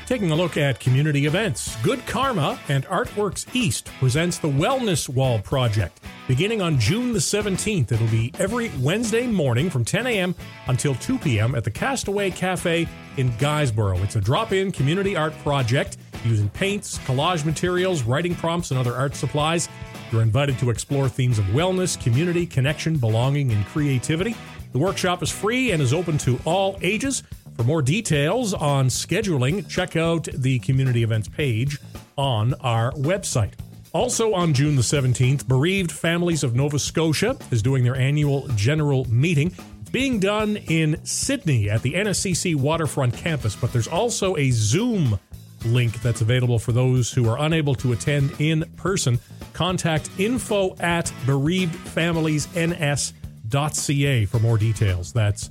Taking a look at community events, Good Karma and Artworks East presents the Wellness Wall Project. Beginning on June the 17th, it'll be every Wednesday morning from 10 a.m. until 2 p.m. at the Castaway Cafe in Guysborough. It's a drop-in community art project using paints, collage materials, writing prompts, and other art supplies. You're invited to explore themes of wellness, community, connection, belonging, and creativity. The workshop is free and is open to all ages. For more details on scheduling, check out the community events page on our website. Also on June the 17th, Bereaved Families of Nova Scotia is doing their annual general meeting. It's being done in Sydney at the NSCC Waterfront campus, but there's also a Zoom link that's available for those who are unable to attend in person. Contact info@bereavedfamiliesns.ca for more details. That's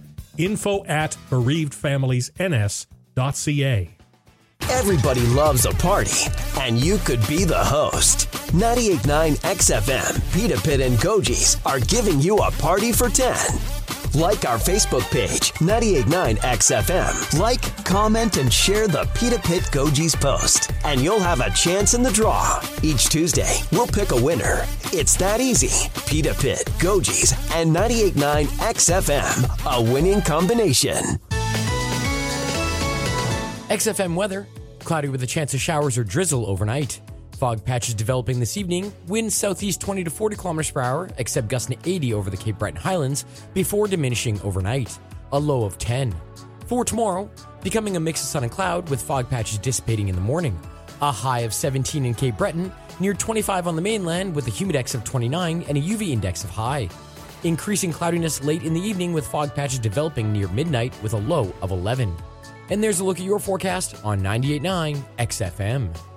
info@bereavedfamiliesns.ca. Everybody loves a party, and you could be the host. 98.9 XFM, Pita Pit and Goji's are giving you a party for 10. Like our Facebook page, 98.9 XFM. Like, comment, and share the Pita Pit Goji's post, and you'll have a chance in the draw. Each Tuesday, we'll pick a winner. It's that easy. Pita Pit, Goji's, and 98.9 XFM, a winning combination. XFM weather, cloudy with a chance of showers or drizzle overnight. Fog patches developing this evening, winds southeast 20 to 40 kilometers per hour, except gusting to 80 over the Cape Breton Highlands, before diminishing overnight. A low of 10. For tomorrow, becoming a mix of sun and cloud with fog patches dissipating in the morning. A high of 17 in Cape Breton, near 25 on the mainland with a humidex of 29 and a UV index of high. Increasing cloudiness late in the evening with fog patches developing near midnight with a low of 11. And there's a look at your forecast on 98.9 XFM.